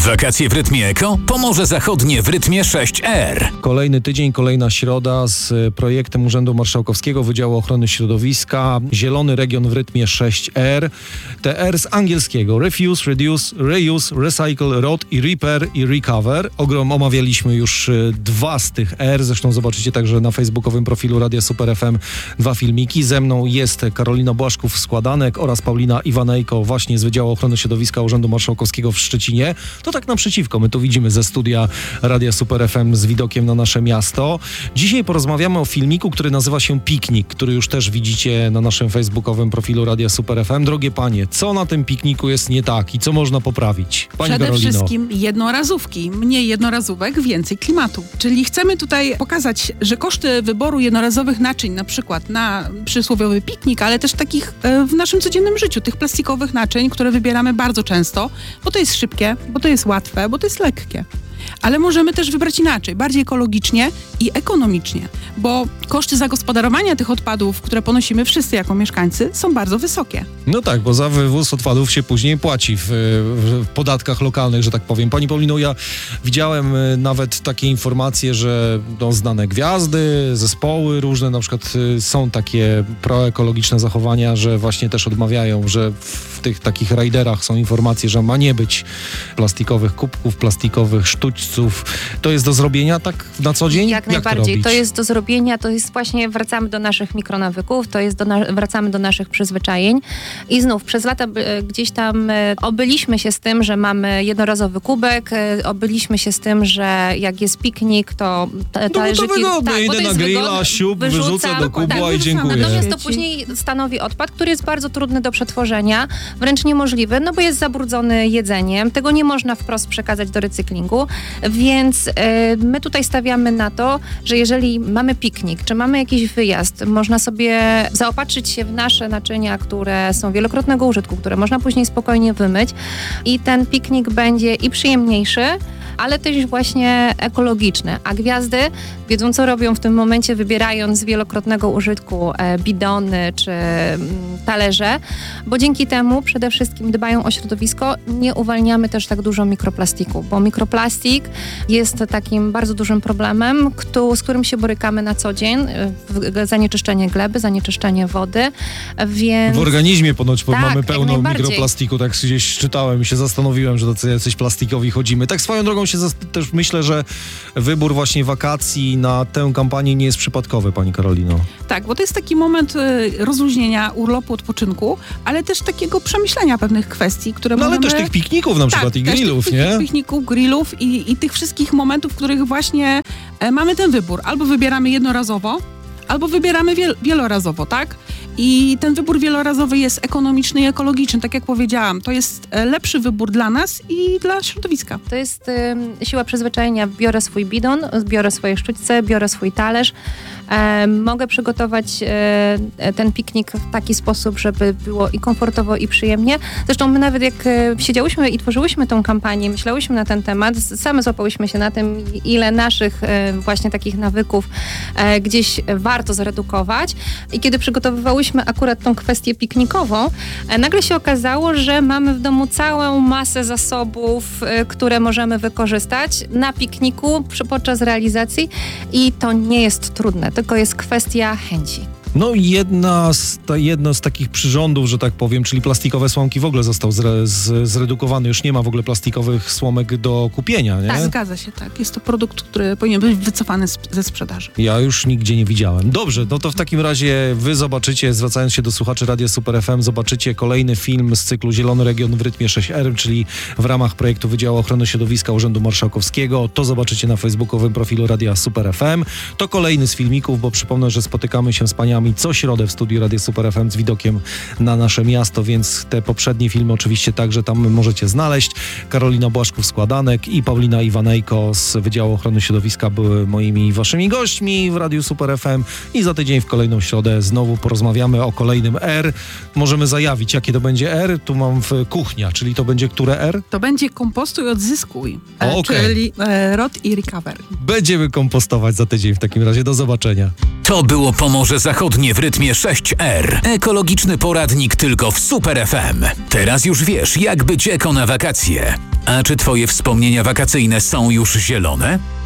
Wakacje w rytmie eko? Pomorze Zachodnie w rytmie 6R. Kolejny tydzień, kolejna środa z projektem Urzędu Marszałkowskiego Wydziału Ochrony Środowiska. Zielony region w rytmie 6R. Te R z angielskiego. Refuse, Reduce, Reuse, Recycle, Rot i Repair i Recover. Omawialiśmy już 2 z tych R. Zresztą zobaczycie także na facebookowym profilu Radia Super FM 2 filmiki. Ze mną jest Karolina Błaszków-Składanek oraz Paulina Iwanejko właśnie z Wydziału Ochrony Środowiska Urzędu Marszałkowskiego w Szczecinie. To tak naprzeciwko. My tu widzimy ze studia Radia Super FM z widokiem na nasze miasto. Dzisiaj porozmawiamy o filmiku, który nazywa się Piknik, który już też widzicie na naszym facebookowym profilu Radia Super FM. Drogie panie, co na tym pikniku jest nie tak i co można poprawić? Pani Przede Karolino. wszystkim jednorazówki. Mniej jednorazówek, więcej klimatu. Czyli chcemy tutaj pokazać, że koszty wyboru jednorazowych naczyń, na przykład na przysłowiowy piknik, ale też takich w naszym codziennym życiu, tych plastikowych naczyń, które wybieramy bardzo często, bo to jest szybkie, bo to jest łatwe, bo to jest lekkie. Ale możemy też wybrać inaczej, bardziej ekologicznie i ekonomicznie, bo koszty zagospodarowania tych odpadów, które ponosimy wszyscy jako mieszkańcy, są bardzo wysokie. No tak, bo za wywóz odpadów się później płaci w podatkach lokalnych, że tak powiem. Pani Paulino, ja widziałem nawet takie informacje, że znane gwiazdy, zespoły różne, na przykład są takie proekologiczne zachowania, że właśnie też odmawiają, że w tych takich rajderach są informacje, że ma nie być plastikowych kubków, plastikowych sztućców. To jest do zrobienia tak na co dzień? Jak najbardziej. To jest do zrobienia, to jest właśnie, wracamy do naszych mikronawyków, to jest wracamy do naszych przyzwyczajeń i znów przez lata gdzieś tam obyliśmy się z tym, że mamy jednorazowy kubek, obyliśmy się z tym, że jak jest piknik, to talerzyki... to wygodne, idę na grilla, siup, wyrzucę do kubła i dziękuję. Natomiast to później stanowi odpad, który jest bardzo trudny do przetworzenia, wręcz niemożliwy, no bo jest zabrudzony jedzeniem, tego nie można wprost przekazać do recyklingu, więc my tutaj stawiamy na to, że jeżeli mamy piknik, czy mamy jakiś wyjazd, można sobie zaopatrzyć się w nasze naczynia, które są wielokrotnego użytku, które można później spokojnie wymyć i ten piknik będzie i przyjemniejszy, ale też właśnie ekologiczny. A gwiazdy wiedzą, co robią w tym momencie, wybierając z wielokrotnego użytku bidony czy talerze, bo dzięki temu przede wszystkim dbają o środowisko, nie uwalniamy też tak dużo mikroplastiku, bo mikroplastik jest takim bardzo dużym problemem, z którym się borykamy na co dzień. Zanieczyszczenie gleby, zanieczyszczenie wody, więc... W organizmie ponoć tak, mamy pełno mikroplastiku, tak gdzieś czytałem i się zastanowiłem, że tacy jacyś plastikowi chodzimy. Tak swoją drogą też myślę, że wybór właśnie wakacji na tę kampanię nie jest przypadkowy, pani Karolino. Tak, bo to jest taki moment rozluźnienia, urlopu, odpoczynku, ale też takiego przemyślenia pewnych kwestii, które możemy... ale też tych pikników na przykład i grillów, tych nie? Pikników, grillów i tych wszystkich momentów, w których właśnie mamy ten wybór. Albo wybieramy jednorazowo, albo wybieramy wielorazowo, tak? I ten wybór wielorazowy jest ekonomiczny i ekologiczny, tak jak powiedziałam. To jest lepszy wybór dla nas i dla środowiska. To jest siła przyzwyczajenia. Biorę swój bidon, biorę swoje sztućce, biorę swój talerz. Mogę przygotować ten piknik w taki sposób, żeby było i komfortowo, i przyjemnie. Zresztą my nawet jak siedziałyśmy i tworzyłyśmy tą kampanię, myślałyśmy na ten temat, same złapałyśmy się na tym, ile naszych właśnie takich nawyków gdzieś warto zredukować. I kiedy przygotowywałyśmy akurat tą kwestię piknikową, nagle się okazało, że mamy w domu całą masę zasobów, które możemy wykorzystać na pikniku podczas realizacji i to nie jest trudne, tylko jest kwestia chęci. No i jedno z takich przyrządów, że tak powiem, czyli plastikowe słomki w ogóle został zredukowany. Już nie ma w ogóle plastikowych słomek do kupienia, nie? Tak, zgadza się, tak. Jest to produkt, który powinien być wycofany ze sprzedaży. Ja już nigdzie nie widziałem. Dobrze, no to w takim razie wy zobaczycie, zwracając się do słuchaczy Radia Super FM, zobaczycie kolejny film z cyklu Zielony Region w rytmie 6R, czyli w ramach projektu Wydziału Ochrony Środowiska Urzędu Marszałkowskiego. To zobaczycie na facebookowym profilu Radia Super FM. To kolejny z filmików, bo przypomnę, że spotykamy się z paniami co środę w studiu Radia Super FM z widokiem na nasze miasto, więc te poprzednie filmy oczywiście także tam możecie znaleźć. Karolina Błaszków-Składanek i Paulina Iwanejko z Wydziału Ochrony Środowiska były moimi waszymi gośćmi w Radiu Super FM i za tydzień w kolejną środę znowu porozmawiamy o kolejnym R. Możemy zajawić, jakie to będzie R. Tu mam w kuchnia, czyli to będzie które R? To będzie kompostuj, odzyskuj, czyli Rot i Recover. Będziemy kompostować za tydzień w takim razie. Do zobaczenia. To było Pomorze Zachodnie w rytmie 6R. Ekologiczny poradnik tylko w Super FM. Teraz już wiesz, jak być eko na wakacje. A czy twoje wspomnienia wakacyjne są już zielone?